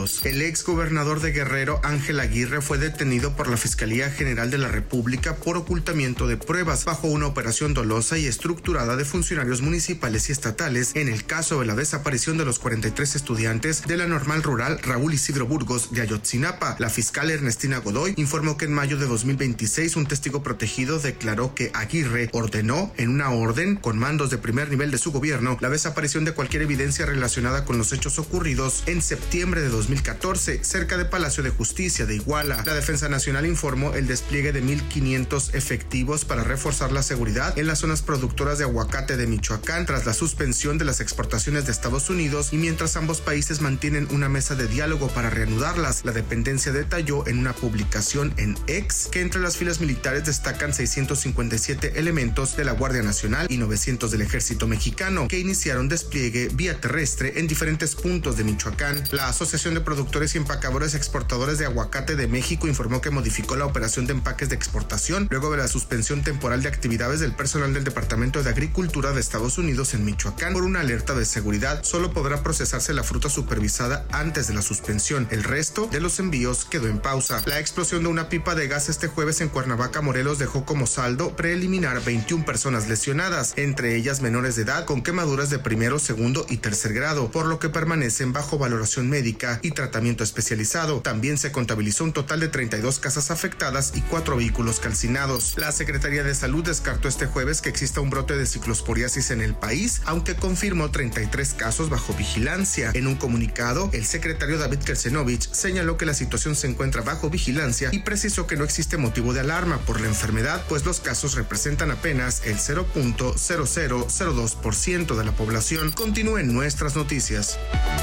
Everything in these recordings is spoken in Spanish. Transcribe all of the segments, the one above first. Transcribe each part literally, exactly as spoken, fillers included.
Unidos. El ex gobernador de Guerrero, Ángel Aguirre, fue detenido por la Fiscalía General de la República por ocultamiento de pruebas bajo una operación dolosa y estructurada de funcionarios municipales y estatales en el caso de la desaparición de los cuarenta y tres estudiantes de la Normal Rural Raúl Isidro Burgos de Ayotzinapa. La fiscal Ernestina Godoy informó que en mayo de dos mil veintiséis un testigo protegido declaró que Aguirre ordenó en una orden con mandos de primer nivel de su gobierno la desaparición de cualquier evidencia relacionada con los hechos ocurridos en septiembre de dos mil catorce cerca de Palacio de Justicia de Iguala. La Defensa Nacional informó el despliegue de mil quinientos efectivos para reforzar la seguridad en las zonas productoras de aguacate de Michoacán tras la suspensión de las exportaciones de Estados Unidos y mientras ambos países mantienen una mesa de diálogo para reanudarlas. La dependencia detalló en una publicación en X que entre las filas militares destacan seiscientos cincuenta y siete elementos de la Guardia Nacional y novecientos del Ejército Mexicano que iniciaron despliegue vía terrestre en diferentes puntos de Michoacán. La Asociación de Productores y Empacadores Exportadores de Aguacate de México informó que modificó la operación de empaques de exportación luego de la suspensión temporal de actividades del personal del Departamento de Agricultura de Estados Unidos en Michoacán por una alerta de seguridad. Solo podrá procesarse la fruta supervisada antes de la suspensión. El resto de los envíos quedó en pausa. La explosión de una pipa de gas este jueves en Cuernavaca, Morelos, dejó como saldo preliminar veintiuna personas lesionadas, entre ellas menores de edad con quemaduras de primero, segundo y tercer grado, por lo que permanecen bajo valoración médica y tratamiento especializado. También se contabilizó un total de treinta y dos casas afectadas y cuatro vehículos calcinados. La Secretaría de Salud descartó este jueves que exista un brote de ciclosporiasis en el país, aunque confirmó treinta y tres casos bajo vigilancia. En un comunicado, el secretario David Kersenovich señaló que la situación se encuentra bajo vigilancia y precisó que no existe motivo de alarma por la enfermedad, pues los casos representan apenas el cero punto cero cero cero dos por ciento de la población. Continúen nuestras noticias.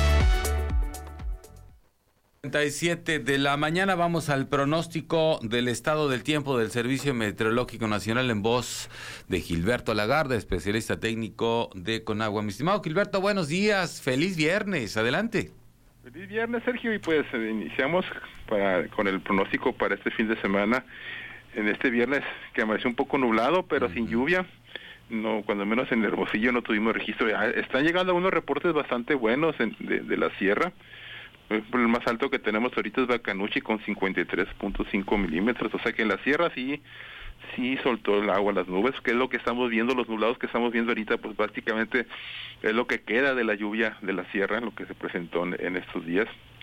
treinta y siete de la mañana, vamos al pronóstico del estado del tiempo del Servicio Meteorológico Nacional en voz de Gilberto Lagarde, especialista técnico de Conagua. Mi estimado Gilberto, buenos días, feliz viernes, adelante. Feliz viernes, Sergio, y pues eh, iniciamos para, con el pronóstico para este fin de semana. En este viernes que amaneció un poco nublado, pero uh-huh. sin lluvia. No, cuando menos en Hermosillo no tuvimos registro. Están llegando algunos reportes bastante buenos en, de, de la sierra. El más alto que tenemos ahorita es Bacanuchi con cincuenta y tres punto cinco milímetros, o sea que en la sierra sí sí soltó el agua a las nubes, que es lo que estamos viendo, los nublados que estamos viendo ahorita, pues prácticamente es lo que queda de la lluvia de la sierra, lo que se presentó en, en estos días.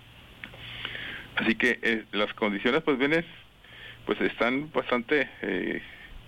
Así que eh, las condiciones pues vienen, pues están bastante eh,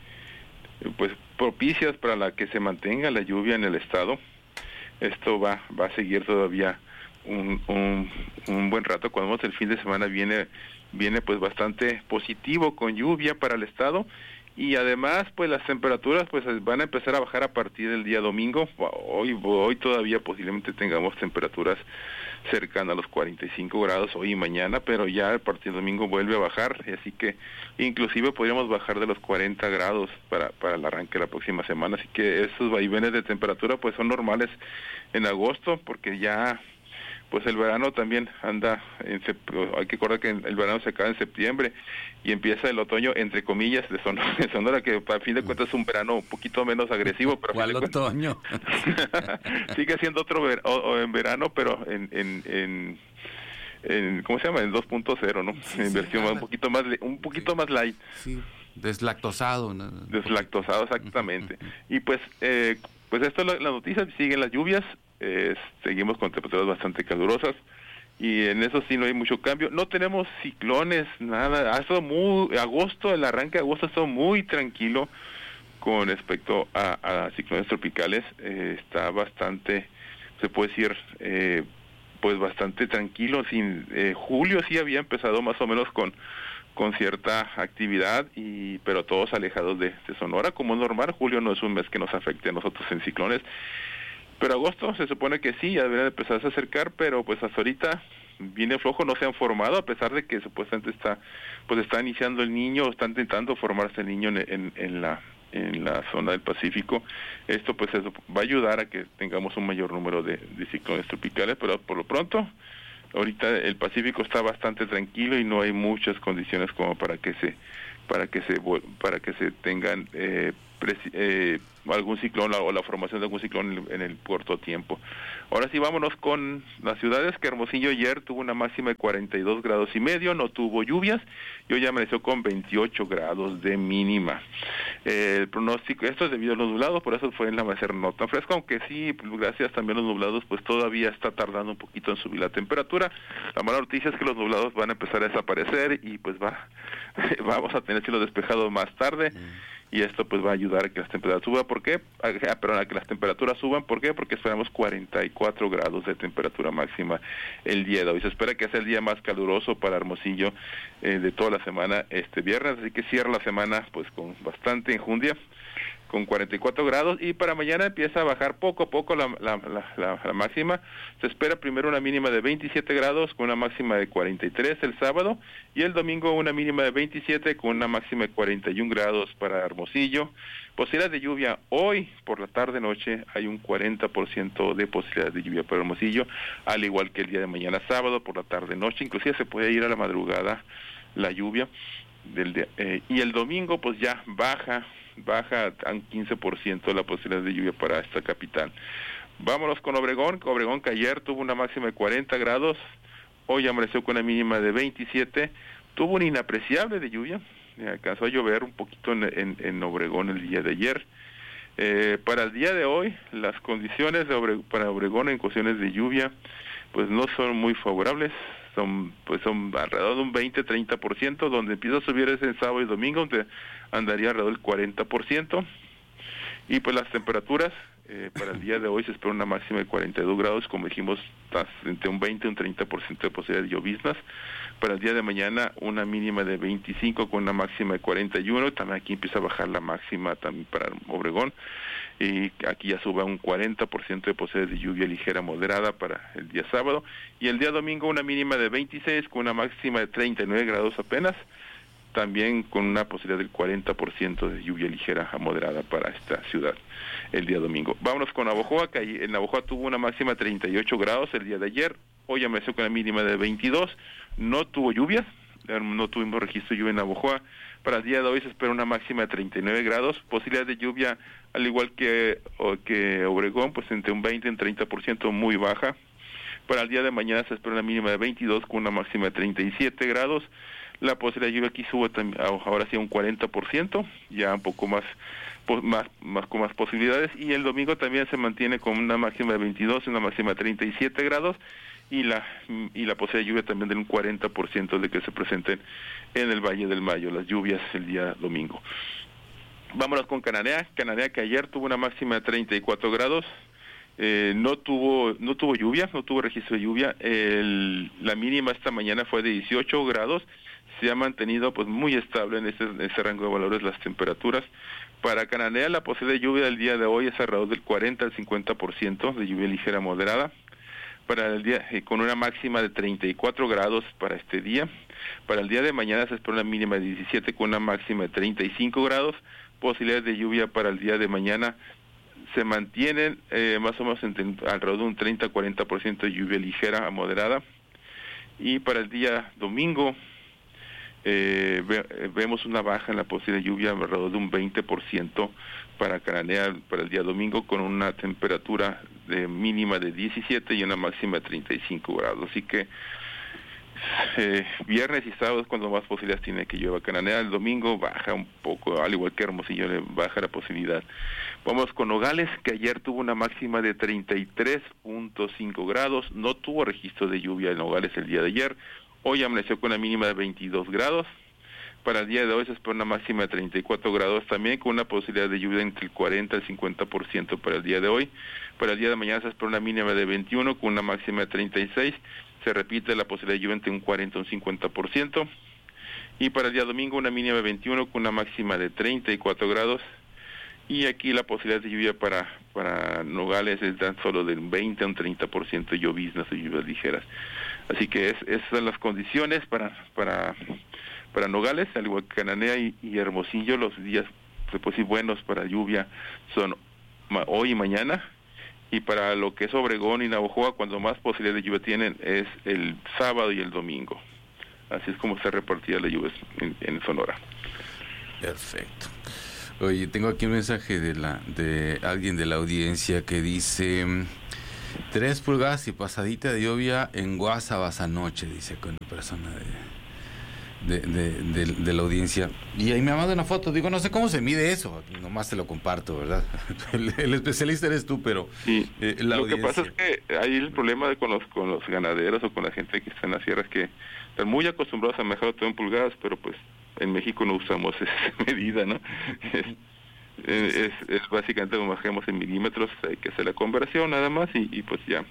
pues propicias para la que se mantenga la lluvia en el estado. Esto va va a seguir todavía Un, un, un buen rato. Cuando vemos el fin de semana viene viene pues bastante positivo con lluvia para el estado y además pues las temperaturas pues van a empezar a bajar a partir del día domingo. Hoy hoy todavía posiblemente tengamos temperaturas cercanas a los cuarenta y cinco grados hoy y mañana, pero ya a partir del domingo vuelve a bajar, así que inclusive podríamos bajar de los cuarenta grados para para el arranque de la próxima semana, así que esos vaivenes de temperatura pues son normales en agosto porque ya pues el verano también anda, en, hay que recordar que el verano se acaba en septiembre y empieza el otoño, entre comillas, de Sonora, de Sonora que a fin de cuentas es un verano un poquito menos agresivo. Pero ¿cuál otoño? Sigue siendo otro ver, o, o en verano, pero en, en, en, en, ¿cómo se llama? En dos punto cero, ¿no? Sí, en sí, versión más, un poquito más un poquito sí, más light. Sí, deslactosado. ¿no? Deslactosado, exactamente. Y pues, eh, pues esto es la, la noticia, siguen las lluvias. Eh, seguimos con temperaturas bastante calurosas y en eso sí no hay mucho cambio. No tenemos ciclones, nada. Ha estado muy agosto, el arranque de agosto ha estado muy tranquilo con respecto a, a ciclones tropicales. Eh, está bastante, se puede decir, eh, pues bastante tranquilo. Sin eh, julio sí había empezado más o menos con con cierta actividad, y pero todos alejados de, de Sonora, como es normal. Julio no es un mes que nos afecte a nosotros en ciclones. Pero agosto se supone que sí, ya deberían empezarse a acercar, pero pues hasta ahorita viene flojo, no se han formado, a pesar de que supuestamente está, pues está iniciando el Niño, está intentando formarse el Niño en, en, en la en la zona del Pacífico. Esto pues eso va a ayudar a que tengamos un mayor número de, de ciclones tropicales, pero por lo pronto, ahorita el Pacífico está bastante tranquilo y no hay muchas condiciones como para que se, para que se, para que se tengan eh, eh, algún ciclón o la formación de algún ciclón en el, en el corto tiempo. Ahora sí, vámonos con las ciudades, que Hermosillo ayer tuvo una máxima de cuarenta y dos grados y medio, no tuvo lluvias, y hoy amaneció con veintiocho grados de mínima. Eh, el pronóstico, esto es debido a los nublados, por eso fue en la amanecer no tan fresco, aunque sí, gracias también a los nublados, pues todavía está tardando un poquito en subir la temperatura. La mala noticia es que los nublados van a empezar a desaparecer y pues va, vamos a tener cielo despejado más tarde. Mm. Y esto pues va a ayudar a que las temperaturas suban. ¿Por qué? Ah, perdón, a que las temperaturas suban. ¿Por qué? Porque esperamos cuarenta y cuatro grados de temperatura máxima el día de hoy. Se espera que sea el día más caluroso para Hermosillo eh, de toda la semana este viernes, así que cierra la semana pues con bastante enjundia, con cuarenta y cuatro grados, y para mañana empieza a bajar poco a poco la, la, la, la, la máxima. Se espera primero una mínima de veintisiete grados con una máxima de cuarenta y tres el sábado, y el domingo una mínima de veintisiete con una máxima de cuarenta y un grados para Hermosillo. Posibilidad de lluvia hoy por la tarde-noche, hay un cuarenta por ciento de posibilidad de lluvia para Hermosillo, al igual que el día de mañana sábado por la tarde-noche, inclusive se puede ir a la madrugada la lluvia, del día, eh, y el domingo pues ya baja, baja a un quince por ciento la posibilidad de lluvia para esta capital. Vámonos con Obregón, Obregón que ayer tuvo una máxima de cuarenta grados, hoy amaneció con una mínima de veintisiete, tuvo un inapreciable de lluvia, alcanzó a llover un poquito en, en, en Obregón el día de ayer. Eh, para el día de hoy, las condiciones de Obre, para Obregón en cuestiones de lluvia, pues no son muy favorables, son pues son alrededor de un veinte a treinta por ciento, donde empieza a subir ese sábado y domingo, donde andaría alrededor del cuarenta por ciento, y pues las temperaturas, eh, para el día de hoy se espera una máxima de cuarenta y dos grados, como dijimos, entre un veinte y un treinta por ciento de posibilidad de lloviznas. Para el día de mañana una mínima de veinticinco con una máxima de cuarenta y uno, también aquí empieza a bajar la máxima también para Obregón, y aquí ya sube a un cuarenta por ciento de posibilidad de lluvia ligera moderada para el día sábado, y el día domingo una mínima de veintiséis con una máxima de treinta y nueve grados apenas, también con una posibilidad del cuarenta por ciento de lluvia ligera a moderada para esta ciudad el día domingo. Vámonos con Navojoa, que en Navojoa tuvo una máxima de treinta y ocho grados el día de ayer, hoy amaneció con la mínima de veintidós, no tuvo lluvias, no tuvimos registro de lluvia en Navojoa. Para el día de hoy se espera una máxima de treinta y nueve grados, posibilidad de lluvia al igual que, que Obregón, pues entre un veinte y un treinta por ciento, muy baja. Para el día de mañana se espera una mínima de veintidós con una máxima de treinta y siete grados. La posibilidad de lluvia aquí sube también, ahora sí a un cuarenta por ciento, ya un poco más, más, más con más posibilidades, y el domingo también se mantiene con una máxima de veintidós y una máxima de treinta y siete grados, y la y la posibilidad de lluvia también de un cuarenta por ciento de que se presenten en el Valle del Mayo las lluvias el día domingo. Vámonos con Cananea, Cananea que ayer tuvo una máxima de treinta y cuatro grados, eh, no tuvo no tuvo lluvia, no tuvo registro de lluvia, el, la mínima esta mañana fue de dieciocho grados, se ha mantenido pues muy estable en ese, en ese rango de valores las temperaturas. Para Cananea la posibilidad de lluvia del día de hoy es alrededor del cuarenta al cincuenta por ciento de lluvia ligera moderada. Para el día, eh, con una máxima de treinta y cuatro grados para este día. Para el día de mañana se espera una mínima de diecisiete con una máxima de treinta y cinco grados. Posibilidades de lluvia para el día de mañana se mantienen eh, más o menos entre, alrededor de un treinta a cuarenta por ciento de lluvia ligera a moderada. Y para el día domingo eh, ve, eh, vemos una baja en la posibilidad de lluvia alrededor de un veinte por ciento para Cananea para el día domingo, con una temperatura de mínima de diecisiete y una máxima de treinta y cinco grados. Así que eh, viernes y sábado es cuando más posibilidades tiene que llueva Cananea. El domingo baja un poco, al igual que Hermosillo, le baja la posibilidad. Vamos con Nogales, que ayer tuvo una máxima de treinta y tres punto cinco grados, no tuvo registro de lluvia en Nogales el día de ayer, hoy amaneció con una mínima de veintidós grados. Para el día de hoy se espera una máxima de treinta y cuatro grados también, con una posibilidad de lluvia entre el cuarenta y el cincuenta por ciento para el día de hoy. Para el día de mañana se espera una mínima de veintiuno con una máxima de treinta y seis. Se repite la posibilidad de lluvia entre un cuarenta y un cincuenta por ciento. Y para el día domingo una mínima de veintiuno con una máxima de treinta y cuatro grados. Y aquí la posibilidad de lluvia para, para Nogales es tan solo del veinte a un treinta por ciento de lloviznas o lluvias ligeras. Así que es, esas son las condiciones para... para Para Nogales, al igual que Cananea y, y Hermosillo, los días pues, sí, buenos para lluvia son ma, hoy y mañana, y para lo que es Obregón y Navojoa, cuando más posibilidad de lluvia tienen es el sábado y el domingo. Así es como se repartía la lluvia en, en Sonora. Perfecto. Oye, tengo aquí un mensaje de la de alguien de la audiencia que dice tres pulgadas y pasadita de lluvia en Guasabas anoche, dice con una persona de, de, de, de, de la audiencia. Y ahí me ha mandado una foto, digo, no sé cómo se mide eso, nomás te lo comparto, ¿verdad? El, el especialista eres tú, pero sí. eh, la Lo audiencia... que pasa es que hay el problema de con los con los ganaderos o con la gente que está en las sierras que están muy acostumbrados a manejar todo en pulgadas, pero pues en México no usamos esa medida, ¿no? Es, es, es básicamente lo manejamos en milímetros, hay que hacer la conversión nada más y, y pues ya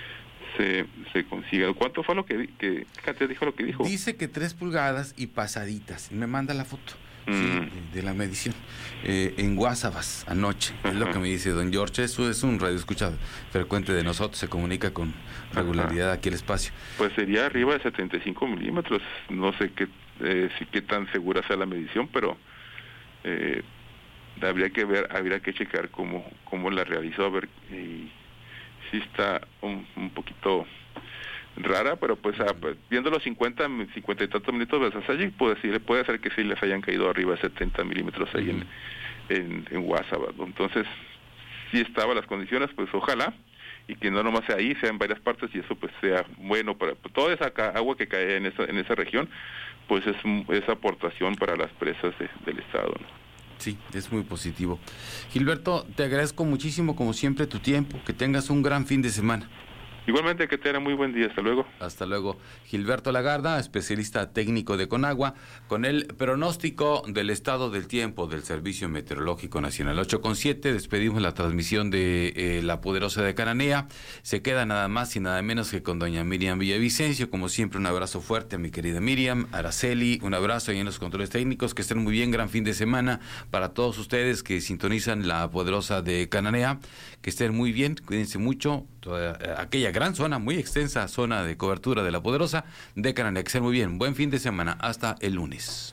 se, se consigue. ¿Cuánto fue lo que, que Katia dijo lo que dijo? Dice que tres pulgadas y pasaditas, y me manda la foto mm. sí, de, de la medición eh, en Guasabas anoche. Ajá. Es lo que me dice don George. Eso es un radio escucha frecuente de nosotros, se comunica con regularidad. Ajá. Aquí el espacio. Pues sería arriba de setenta y cinco milímetros. No sé qué eh, si qué tan segura sea la medición, pero eh, habría que ver, habría que checar cómo cómo la realizó, a ver y sí está un, un poquito rara, pero pues a, viendo los cincuenta, cincuenta y tantos minutos de allí, pues sí, puede ser que sí les hayan caído arriba de setenta milímetros ahí uh-huh. en, en, en Guasabas. Entonces, sí estaban las condiciones, pues ojalá, y que no nomás sea ahí, sea en varias partes, y eso pues sea bueno para pues, toda esa agua que cae en esa, en esa región, pues es, es aportación para las presas de, del estado, ¿no? Sí, es muy positivo. Gilberto, te agradezco muchísimo, como siempre, tu tiempo. Que tengas un gran fin de semana. Igualmente, que tenga muy buen día. Hasta luego. Hasta luego. Gilberto Lagarda, especialista técnico de Conagua, con el pronóstico del estado del tiempo del Servicio Meteorológico Nacional. ocho con siete, despedimos la transmisión de eh, La Poderosa de Cananea. Se queda nada más y nada menos que con doña Miriam Villavicencio. Como siempre, un abrazo fuerte a mi querida Miriam. Araceli, un abrazo ahí en los controles técnicos. Que estén muy bien, gran fin de semana para todos ustedes que sintonizan La Poderosa de Cananea. Que estén muy bien, cuídense mucho. Toda aquella gran zona, muy extensa zona de cobertura de La Poderosa de Cananea. Que estén muy bien, buen fin de semana, hasta el lunes.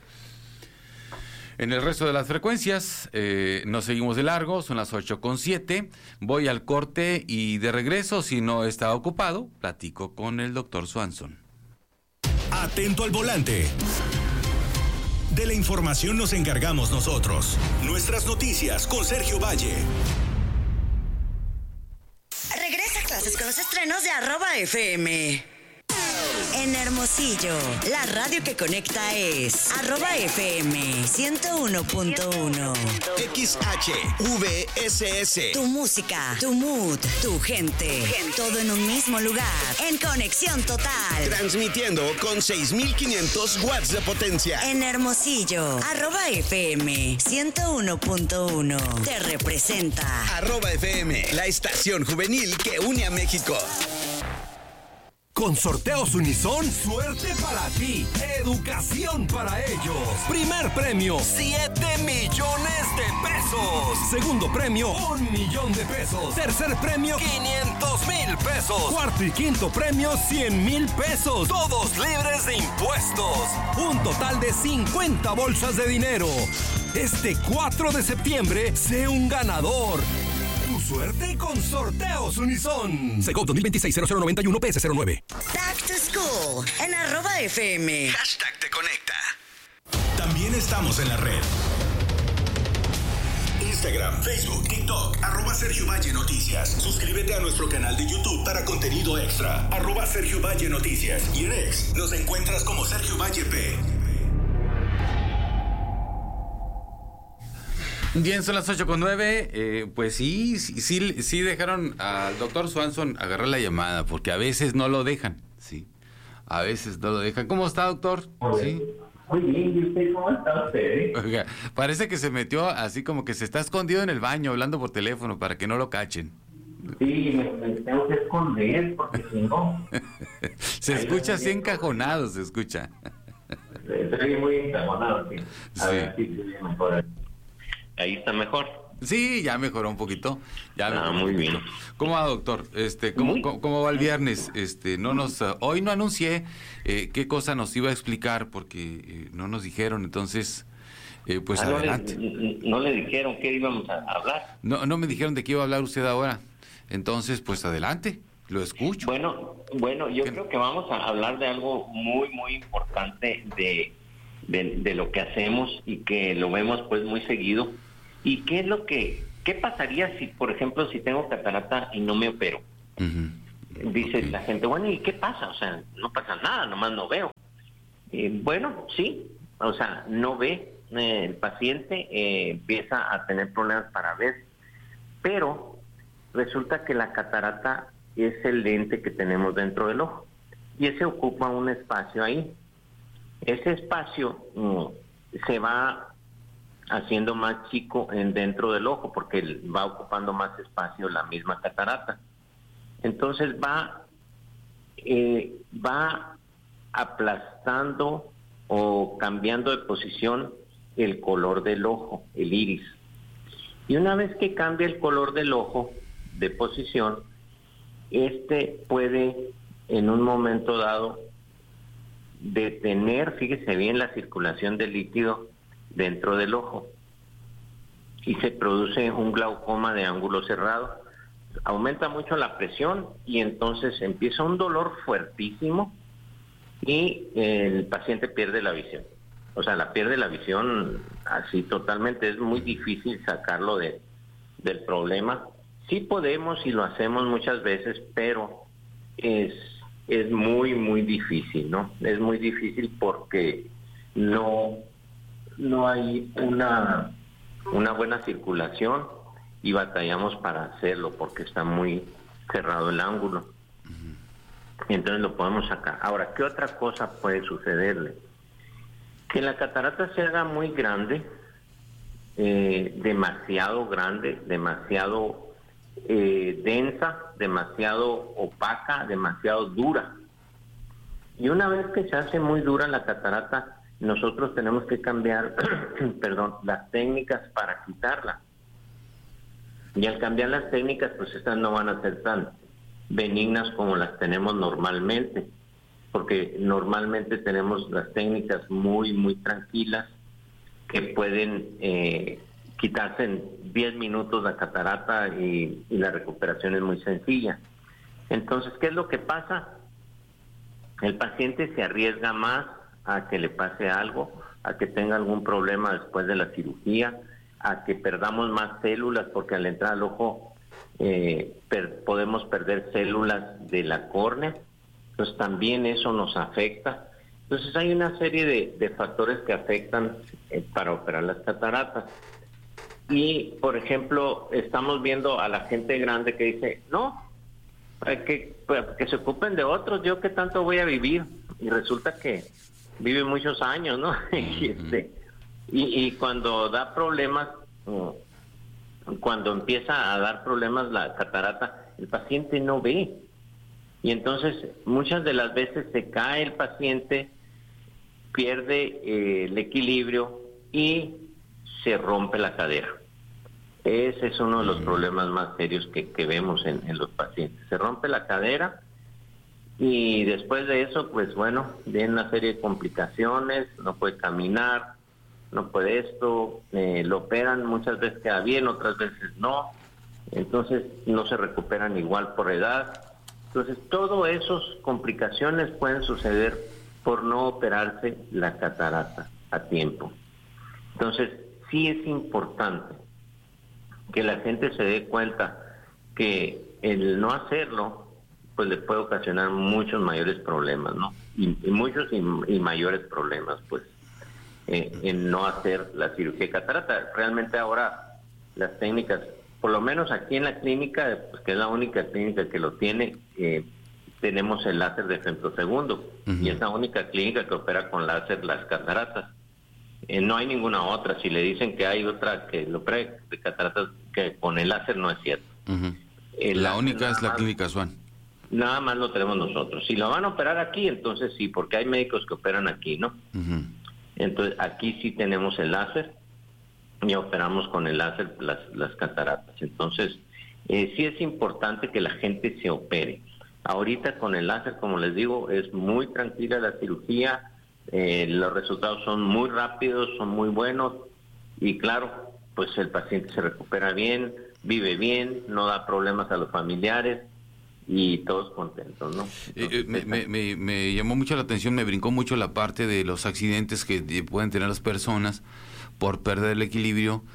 En el resto de las frecuencias, eh, nos seguimos de largo, son las ocho con siete. Voy al corte y de regreso, si no está ocupado, platico con el doctor Swanson. Atento al volante. De la información nos encargamos nosotros. Nuestras noticias con Sergio Valle. Regresa a clases con los estrenos de arroba F M. En Hermosillo, la radio que conecta es arroba F M ciento uno punto uno. X H V S S. Tu música, tu mood, tu gente. Todo en un mismo lugar. En conexión total. Transmitiendo con seis mil quinientos watts de potencia. En Hermosillo, arroba F M ciento uno punto uno. Te representa. Arroba F M, la estación juvenil que une a México. Con Sorteos Unison, suerte para ti, educación para ellos. Primer premio, siete millones de pesos. Segundo premio, un millón de pesos. Tercer premio, quinientos mil pesos. Cuarto y quinto premio, cien mil pesos. Todos libres de impuestos. Un total de cincuenta bolsas de dinero. Este cuatro de septiembre, sé un ganador. Tu suerte con Sorteos Unison. Segov dos mil veintiséis cero cero noventa y uno P S cero nueve. Back to School en arroba F M. Hashtag te conecta. También estamos en la red. Instagram, Facebook, TikTok, arroba Sergio Valle Noticias. Suscríbete a nuestro canal de YouTube para contenido extra. Arroba Sergio Valle Noticias. Y en X nos encuentras como Sergio Valle P. Bien, son las ocho con nueve, eh, pues sí, sí, sí, sí dejaron al doctor Swanson agarrar la llamada, porque a veces no lo dejan, sí, a veces no lo dejan. ¿Cómo está, doctor? ¿Sí? Muy bien, ¿y usted cómo está usted? Oiga, parece que se metió así como que se está escondido en el baño hablando por teléfono para que no lo cachen. Sí, me, me tengo que esconder porque si no... Se escucha así encajonado, se escucha. Estoy muy encajonado, sí. A Sí. ver si se mejora. Ahí está mejor. Sí, ya mejoró un poquito. Ya Ah, mejoró muy un poquito. bien. ¿Cómo va, doctor? Este, ¿cómo, Muy- cómo, cómo va el viernes? Este, no nos, uh, hoy no anuncié eh, qué cosa nos iba a explicar porque eh, no nos dijeron, entonces, eh, pues Ah, no, adelante. le, no le dijeron que íbamos a hablar. No, no me dijeron de qué iba a hablar usted ahora. Entonces, pues adelante, lo escucho. Bueno, bueno, yo ¿Qué? creo que vamos a hablar de algo muy, muy importante de, de, de lo que hacemos y que lo vemos pues muy seguido, ¿Y qué es lo que, qué pasaría si, por ejemplo, si tengo catarata y no me opero? Uh-huh. Dice okay. la gente, bueno, ¿y qué pasa? O sea, no pasa nada, nomás no veo. Eh, bueno, sí, o sea, no ve, eh, el paciente eh, empieza a tener problemas para ver, pero resulta que la catarata es el lente que tenemos dentro del ojo y ese ocupa un espacio ahí. Ese espacio mm, se va haciendo más chico en dentro del ojo porque va ocupando más espacio la misma catarata. Entonces va eh, va aplastando o cambiando de posición el color del ojo, el iris. Y una vez que cambia el color del ojo de posición, este puede en un momento dado detener, fíjese bien, la circulación del líquido dentro del ojo y se produce un glaucoma de ángulo cerrado. Aumenta mucho la presión y entonces empieza un dolor fuertísimo y el paciente pierde la visión. O sea, la pierde la visión así totalmente. Es muy difícil sacarlo de, del problema. Sí podemos y lo hacemos muchas veces, pero es, es muy, muy difícil, ¿no? Es muy difícil porque no, no hay una, una buena circulación y batallamos para hacerlo porque está muy cerrado el ángulo. Entonces lo podemos sacar. Ahora, ¿qué otra cosa puede sucederle? Que la catarata se haga muy grande, eh, demasiado grande, demasiado eh, densa, demasiado opaca, demasiado dura. Y una vez que se hace muy dura la catarata, nosotros tenemos que cambiar, perdón, las técnicas para quitarla. Y al cambiar las técnicas, pues estas no van a ser tan benignas como las tenemos normalmente, porque normalmente tenemos las técnicas muy, muy tranquilas que pueden eh, quitarse en diez minutos la catarata y, y la recuperación es muy sencilla. Entonces, ¿qué es lo que pasa? El paciente se arriesga más a que le pase algo, a que tenga algún problema después de la cirugía, a que perdamos más células, porque al entrar al ojo eh, per, podemos perder células de la córnea, entonces también eso nos afecta. Entonces hay una serie de, de factores que afectan eh, para operar las cataratas. Y, por ejemplo, estamos viendo a la gente grande que dice, no, que, que se ocupen de otros, yo qué tanto voy a vivir. Y resulta que vive muchos años, ¿no? y, este, y, y cuando da problemas, cuando empieza a dar problemas la catarata, el paciente no ve. Y entonces muchas de las veces se cae el paciente, pierde eh, el equilibrio y se rompe la cadera. Ese es uno de los problemas más serios que, que vemos en, en los pacientes. Se rompe la cadera y después de eso, pues bueno, viene una serie de complicaciones, no puede caminar, no puede esto, eh, lo operan, muchas veces queda bien, otras veces no, entonces no se recuperan igual por edad. Entonces, todas esas complicaciones pueden suceder por no operarse la catarata a tiempo. Entonces, sí es importante que la gente se dé cuenta que el no hacerlo, pues le puede ocasionar muchos mayores problemas, ¿no? Y, y muchos y, y mayores problemas, pues, eh, en no hacer la cirugía de catarata. Realmente ahora las técnicas, por lo menos aquí en la clínica, pues, que es la única clínica que lo tiene, eh, tenemos el láser de femtosegundo, uh-huh. y es la única clínica que opera con láser las cataratas. Eh, no hay ninguna otra. Si le dicen que hay otra que lo opera de cataratas que con el láser, no es cierto. Uh-huh. La única es la más, clínica Swan. Nada más lo tenemos nosotros. Si lo van a operar aquí, entonces sí, porque hay médicos que operan aquí, ¿no? Uh-huh. Entonces aquí sí tenemos el láser y operamos con el láser las, las cataratas. Entonces, eh, sí es importante que la gente se opere. Ahorita con el láser, como les digo, es muy tranquila la cirugía, eh, los resultados son muy rápidos, son muy buenos y claro, pues el paciente se recupera bien, vive bien, no da problemas a los familiares y todos contentos, ¿no? Entonces, eh, me, me, me, me llamó mucho la atención, me brincó mucho la parte de los accidentes que pueden tener las personas por perder el equilibrio,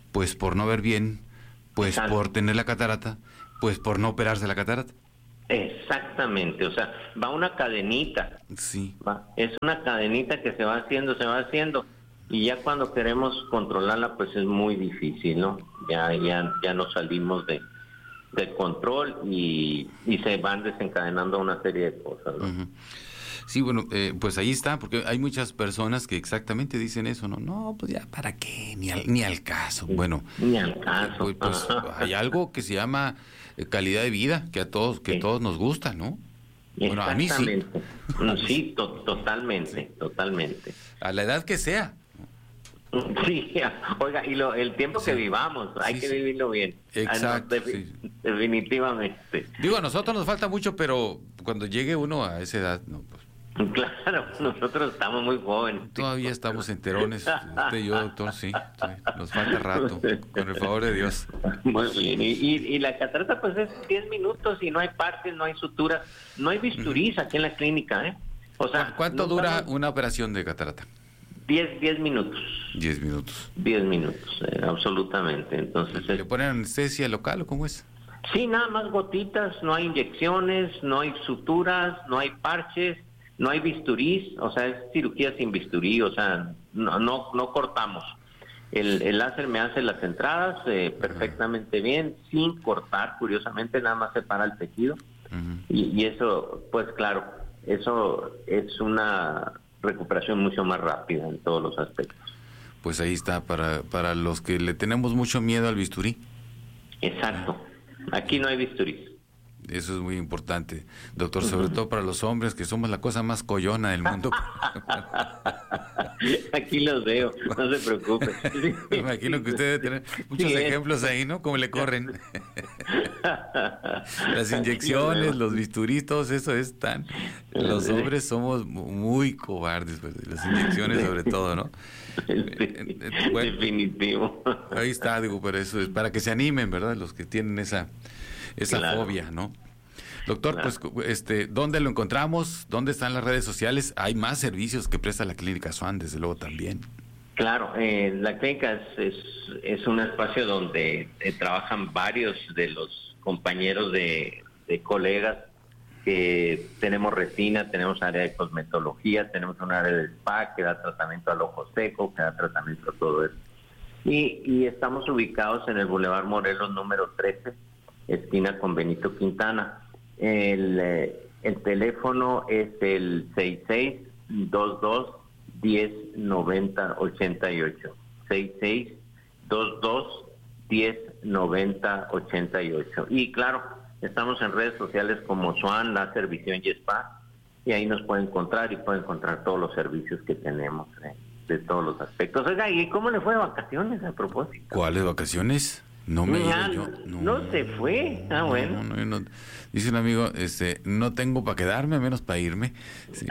pues por no ver bien, pues Exacto. por tener la catarata, pues por no operarse la catarata. Exactamente, o sea, va una cadenita. Sí. Va, es una cadenita que se va haciendo, se va haciendo. Y ya cuando queremos controlarla, pues es muy difícil, ¿no? Ya ya ya nos salimos de del control y, y se van desencadenando una serie de cosas, ¿no? Uh-huh. Sí, bueno, eh, pues ahí está, porque hay muchas personas que exactamente dicen eso, ¿no? No, pues ya, ¿para qué? Ni al, ni al caso. Bueno, Ni al caso. Pues, pues hay algo que se llama eh, calidad de vida, que a todos, que Sí. todos nos gusta, ¿no? Bueno, a mí sí. Exactamente. Sí, to- totalmente, totalmente. A la edad que sea. Sí, oiga, y lo, el tiempo Sí. que vivamos, hay Sí, que sí. vivirlo bien. Exacto, Ah, no, defi- sí. Definitivamente. Digo, a nosotros nos falta mucho, pero cuando llegue uno a esa edad, no, pues Claro, nosotros estamos muy jóvenes. todavía estamos enterones, usted y yo, doctor, sí, sí, nos falta rato, con el favor de Dios. Muy bien, y, y, y la catarata pues es diez minutos y no hay partes, no hay suturas, no hay bisturís aquí en la clínica, ¿eh? O sea, ¿Cuánto no dura tardan una operación de catarata? diez, diez minutos, Diez minutos. diez minutos, eh, absolutamente. Entonces, ¿Le es- ponen anestesia local o cómo es? sí, nada más gotitas, no hay inyecciones, no hay suturas, no hay parches, no hay bisturís, o sea, es cirugía sin bisturí, o sea, no no, no cortamos. El, el láser me hace las entradas eh, perfectamente bien, sin cortar, curiosamente, nada más separa el tejido. Uh-huh. Y, y eso, pues claro, eso es una recuperación mucho más rápida en todos los aspectos. Pues ahí está, para, para los que le tenemos mucho miedo al bisturí. Exacto. Aquí no hay bisturí. Eso es muy importante, doctor, sobre todo para los hombres, que somos la cosa más collona del mundo. Aquí los veo, no se preocupe. Me imagino que usted debe tener muchos Sí, es. ejemplos ahí, ¿no? Cómo le corren. Las inyecciones, los bisturís, todo eso es tan... Los hombres somos muy cobardes, pues, las inyecciones sobre todo, ¿no? Sí, Bueno, definitivo. ahí está, digo, pero eso es para que se animen, ¿verdad? Los que tienen esa esa Claro. fobia, ¿no? Doctor, Claro. pues, este, ¿dónde lo encontramos? ¿Dónde están las redes sociales? Hay más servicios que presta la Clínica Swan, desde luego también. Claro, eh, la clínica es, es, es un espacio donde eh, trabajan varios de los compañeros de, de colegas que tenemos retina, tenemos área de cosmetología, tenemos un área de spa que da tratamiento al ojo seco, que da tratamiento a todo eso. Y, y estamos ubicados en el Boulevard Morelos número trece, esquina con Benito Quintana. El, eh, el teléfono es el seis seis dos dos diez noventa ochenta y ocho. seis seis dos dos diez noventa ochenta y ocho. Y claro, estamos en redes sociales como Swan, Láser, Visión y Spa, y ahí nos pueden encontrar y pueden encontrar todos los servicios que tenemos eh, de todos los aspectos. Oiga, ¿y cómo le fue de vacaciones a propósito? ¿Cuáles vacaciones? No me he Ya, ido yo. no se fue. Ah, bueno. No, no, no. Dice un amigo, este, no tengo para quedarme, menos para irme. Sí.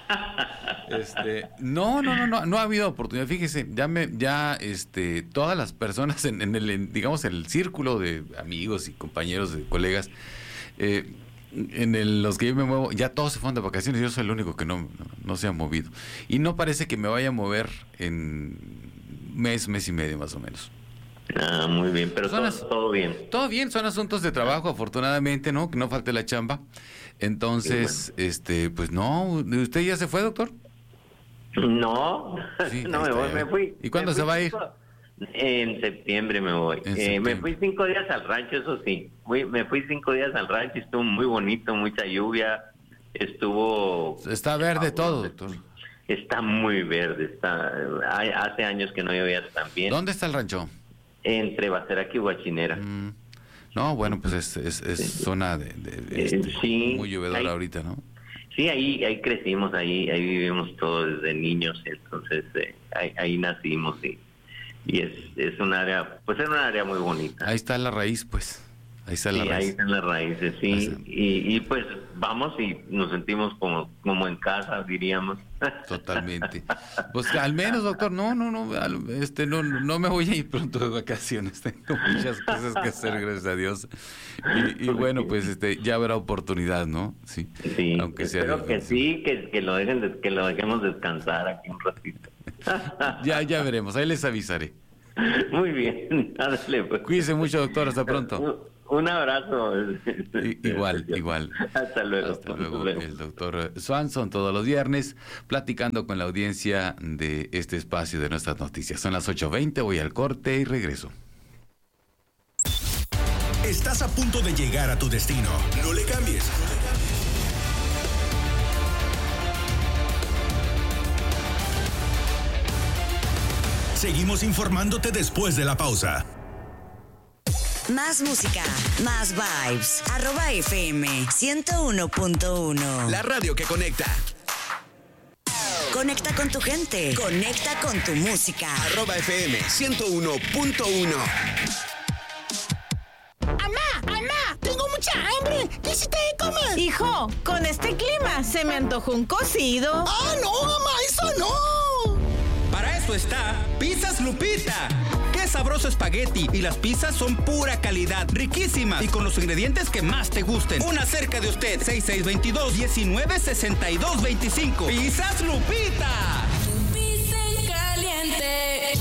Este, no, no, no, no, no ha habido oportunidad. Fíjese, ya me, ya, este, todas las personas en, en el, en, digamos, el círculo de amigos y compañeros, de colegas, eh, en el, los que yo me muevo, ya todos se fueron de vacaciones. Yo soy el único que no, no, no se ha movido. Y no parece que me vaya a mover en mes, mes y medio más o menos. Ah, muy bien, pero Son todo, las- todo bien. Todo bien, son asuntos de trabajo, afortunadamente, ¿no? Que no falte la chamba. Entonces, este, pues no, ¿usted ya se fue, doctor? No, Sí, no ahí me está, voy, ya. me fui. ¿Y cuándo me se fui va a ir? cinco- En septiembre me voy. En Eh, me septiembre. fui cinco días al rancho, eso sí. Fui- me fui cinco días al rancho, estuvo muy bonito, mucha lluvia. Estuvo... Está verde todo, doctor. Está muy verde, está hay- hace años que no llovía tan bien. ¿Dónde está el rancho? Entre Bacerac y Huachinera. Mm, no, bueno, pues es, es, es zona de, de- de Eh, este, sí, muy llovedora ahí- ahorita, ¿no? Sí, ahí ahí crecimos, ahí ahí vivimos todos desde niños, entonces eh, ahí, ahí nacimos y, y es es un área, pues es un área muy bonita. Ahí está la raíz, pues. Ahí está Sí, la ahí raíz. están las raíces, Ahí sí, está. y, y pues vamos y nos sentimos como como en casa, diríamos. Totalmente. Pues al menos, doctor, no, no, no, al- este, no, no me voy a ir pronto de vacaciones. Tengo muchas cosas que hacer, gracias a Dios. Y, y bueno, pues este, ya habrá oportunidad, ¿no? Sí. Sí, Aunque sea espero que difícil. sí, que, que lo dejen, des- que lo dejemos descansar aquí un ratito. Ya, ya veremos. Ahí les avisaré. Muy bien, dale, pues. Cuídese mucho, doctor, hasta pronto. Un abrazo. I- igual, igual. Hasta luego. Hasta luego. El doctor Swanson todos los viernes platicando con la audiencia de este espacio de nuestras noticias. Son las ocho veinte, voy al corte y regreso. Estás a punto de llegar a tu destino. No le cambies. Seguimos informándote después de la pausa. Más música, más vibes. Arroba F M ciento uno punto uno. La radio que conecta. Conecta con tu gente. Conecta con tu música. Arroba F M ciento uno punto uno. ¡Amá! ¡Amá! ¡Tengo mucha hambre! ¿Qué hiciste de comer? Hijo, con este clima se me antojó un cocido. ¡Ah, no, mamá! ¡Eso no! Para eso está Pizzas Lupita. Qué sabroso espagueti, y las pizzas son pura calidad, riquísimas y con los ingredientes que más te gusten. Una cerca de usted, seis seis dos dos, uno nueve seis dos dos cinco. Pizzas Lupita. Pizza caliente.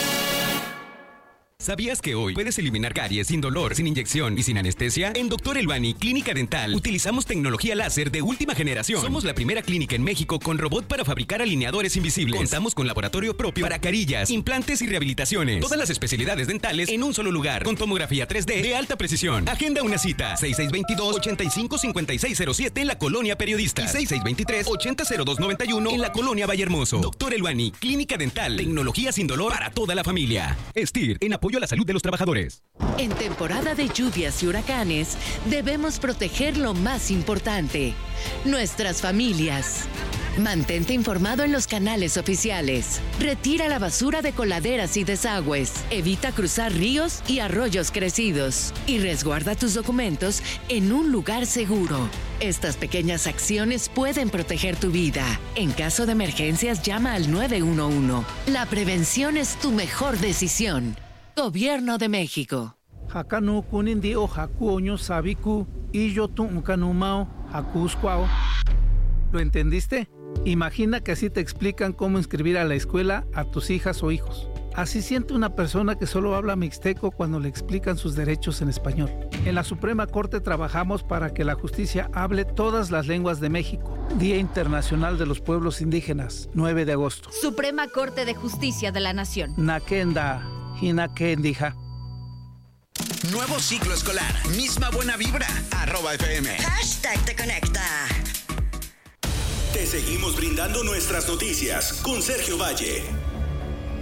¿Sabías que hoy puedes eliminar caries sin dolor, sin inyección y sin anestesia? En Doctor Elbani Clínica Dental utilizamos tecnología láser de última generación. Somos la primera clínica en México con robot para fabricar alineadores invisibles. Contamos con laboratorio propio para carillas, implantes y rehabilitaciones. Todas las especialidades dentales en un solo lugar, con tomografía tres D de alta precisión. Agenda una cita, seis seis dos dos, ocho cinco cinco seis cero siete en la Colonia Periodista y seis seis dos tres, ocho cero cero dos nueve uno en la Colonia Vallehermoso. Doctor Elbani Clínica Dental, tecnología sin dolor para toda la familia. Estir, en apoyo a la salud de los trabajadores. En temporada de lluvias y huracanes, debemos proteger lo más importante, nuestras familias. Mantente informado en los canales oficiales. Retira la basura de coladeras y desagües. Evita cruzar ríos y arroyos crecidos. Y resguarda tus documentos en un lugar seguro. Estas pequeñas acciones pueden proteger tu vida. En caso de emergencias, llama al nueve uno uno. La prevención es tu mejor decisión. Gobierno de México. Hakanu kunindio hakuoño sabiku y yo tu unkanumao hakuscuao. ¿Lo entendiste? Imagina que así te explican cómo inscribir a la escuela a tus hijas o hijos. Así siente una persona que solo habla mixteco cuando le explican sus derechos en español. En la Suprema Corte trabajamos para que la justicia hable todas las lenguas de México. Día Internacional de los Pueblos Indígenas, nueve de agosto. Suprema Corte de Justicia de la Nación. Nakenda, Hinakendija. Nuevo ciclo escolar, misma buena vibra. Arroba F M. Hashtag te conecta. Te seguimos brindando nuestras noticias con Sergio Valle.